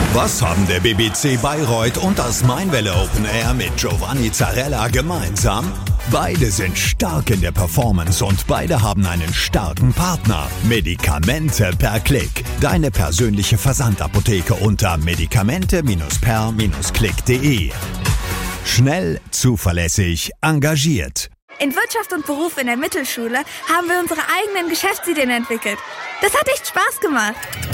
Was haben der BBC Bayreuth und das Mainwelle Open Air mit Giovanni Zarella gemeinsam? Beide sind stark in der Performance und beide haben einen starken Partner. Medikamente per Klick. Deine persönliche Versandapotheke unter medikamente-per-klick.de. Schnell, zuverlässig, engagiert. In Wirtschaft und Beruf in der Mittelschule haben wir unsere eigenen Geschäftsideen entwickelt. Das hat echt Spaß gemacht.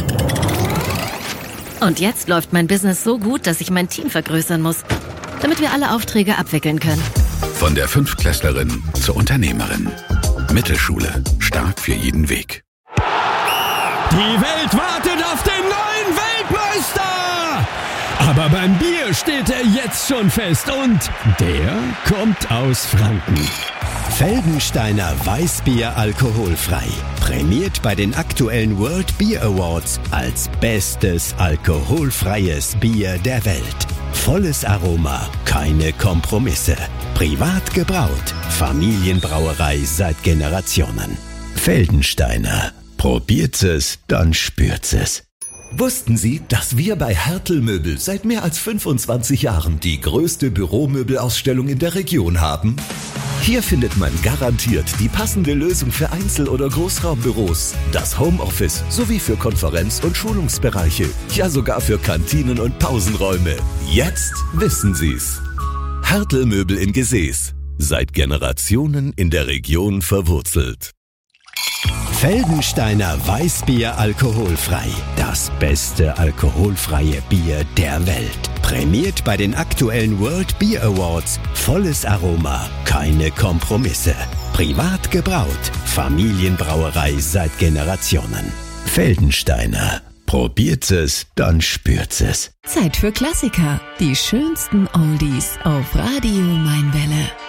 Und jetzt läuft mein Business so gut, dass ich mein Team vergrößern muss, damit wir alle Aufträge abwickeln können. Von der Fünftklässlerin zur Unternehmerin. Mittelschule. Stark für jeden Weg. Die Welt wartet auf den neuen Weltmeister! Aber beim Bier steht er jetzt schon fest und der kommt aus Franken. Feldensteiner Weißbier alkoholfrei. Prämiert bei den aktuellen World Beer Awards als bestes alkoholfreies Bier der Welt. Volles Aroma, keine Kompromisse. Privat gebraut. Familienbrauerei seit Generationen. Feldensteiner. Probiert es, dann spürt's es. Wussten Sie, dass wir bei Hertel Möbel seit mehr als 25 Jahren die größte Büromöbelausstellung in der Region haben? Hier findet man garantiert die passende Lösung für Einzel- oder Großraumbüros, das Homeoffice sowie für Konferenz- und Schulungsbereiche, ja sogar für Kantinen und Pausenräume. Jetzt wissen Sie's. Hertel Möbel in Gesäß. Seit Generationen in der Region verwurzelt. Feldensteiner Weißbier alkoholfrei. Das beste alkoholfreie Bier der Welt. Prämiert bei den aktuellen World Beer Awards. Volles Aroma, keine Kompromisse. Privat gebraut. Familienbrauerei seit Generationen. Feldensteiner. Probiert es, dann spürt's es. Zeit für Klassiker. Die schönsten Oldies auf Radio Mainwelle.